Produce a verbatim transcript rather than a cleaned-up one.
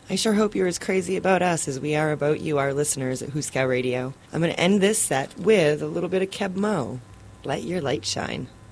I sure hope you're as crazy about us as we are about you, our listeners at Huskow Radio. I'm going to end this set with a little bit of Keb Mo. Let your light shine.